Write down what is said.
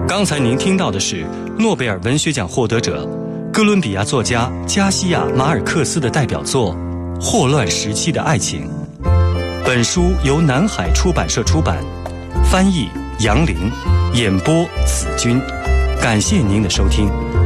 刚才您听到的是诺贝尔文学奖获得者、哥伦比亚作家加西亚·马尔克斯的代表作《霍乱时期的爱情》。本书由南海出版社出版，翻译杨林，演播子君。感谢您的收听。